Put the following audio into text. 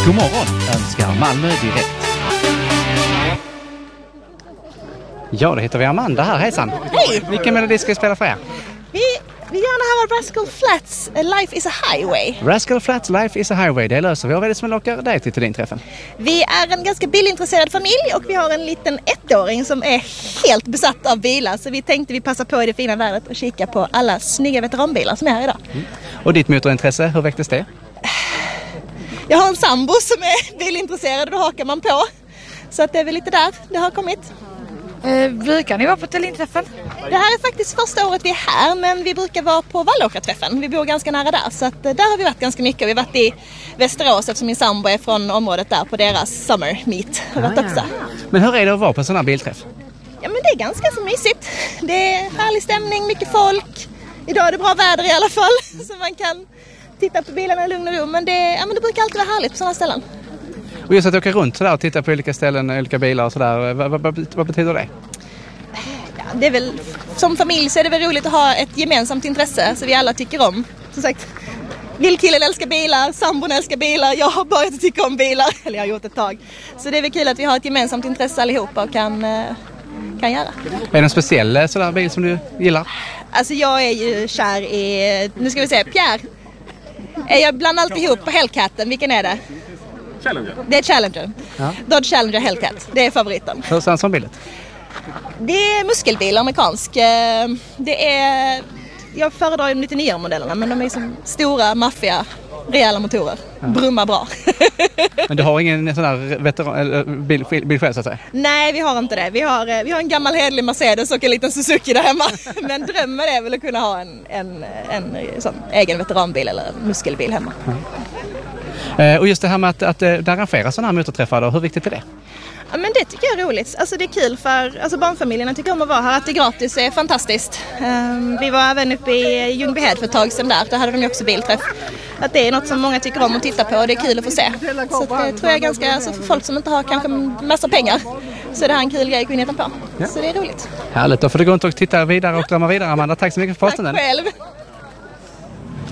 God morgon önskar Malmö Direkt. Ja, det heter vi Amanda här. Hejsan. Hej! Vilken melodi ska vi spela för er? Vi gärna höra Rascal Flatts Life is a Highway. Rascal Flatts Life is a Highway. Det löser vi. Vad är det som lockar dig till din träffen? Vi är en ganska bilintresserad familj och vi har en liten ettåring som är helt besatt av bilar. Så vi tänkte vi passar på i det fina vädret och kika på alla snygga veteranbilar som är här idag. Och ditt motorintresse, hur väcktes det? Jag har en sambo som är bilintresserad och då hakar man på. Så att det är väl lite där det har kommit. Brukar ni vara på Tellinträffen? Det här är faktiskt första året vi är här, men vi brukar vara på Vallåkraträffen. Vi bor ganska nära där, så att där har vi varit ganska mycket. Vi har varit i Västerås eftersom min sambo är från området där på deras summer meet. Också. Men hur är det att vara på en sån här bilträff? Ja, men det är ganska så mysigt. Det är härlig stämning, mycket folk. Idag är det bra väder i alla fall, så man kan titta på bilarna i lugn och ro. Men det brukar alltid vara härligt på sådana ställen. Och just att åka runt sådär och titta på olika ställen, olika bilar och sådär, vad betyder det? Ja, det är väl, som familj så är det väl roligt att ha ett gemensamt intresse så vi alla tycker om. Som sagt, lillkillen älskar bilar, sambon älskar bilar, jag har börjat att tycka om bilar, eller jag har gjort ett tag. Så det är väl kul att vi har ett gemensamt intresse allihopa och kan göra. Är det en speciell sådär bil som du gillar? Alltså jag är ju kär i, nu ska vi se, Pierre. Jag blandar alltid ihop på Hellcaten, vilken är det? Challenger. Det är Challenger. Ja. Dodge Challenger Hellcat. Det är favoriten. Hur ser en sån bil ut? Det är muskelbil, amerikansk. Det är, jag föredrar ju lite nyare modellerna, men de är som stora, maffiga, rejäla motorer. Ja. Brummar bra. Men du har ingen sån där bil själv så att säga? Nej, vi har inte det. Vi har en gammal hedlig Mercedes och en liten Suzuki där hemma. Men drömmen är väl att kunna ha en sån egen veteranbil eller en muskelbil hemma. Ja. Och just det här med att det arrangeras sådana här motorträffar då, hur viktigt är det? Ja, men det tycker jag är roligt. Alltså det är kul för barnfamiljerna tycker om att vara här. Att det är gratis är fantastiskt. Vi var även uppe i Ljungbyhed för ett tag sedan där. Där hade de ju också bilträff. Att det är något som många tycker om att titta på och det är kul att få se. Så det tror jag är ganska, alltså för folk som inte har kanske massa pengar så är det här en kul grej att gå in på. Ja. Så det är roligt. Härligt, då får du gå runt och titta vidare och drömma vidare, Amanda. Tack så mycket för posten. Tack själv.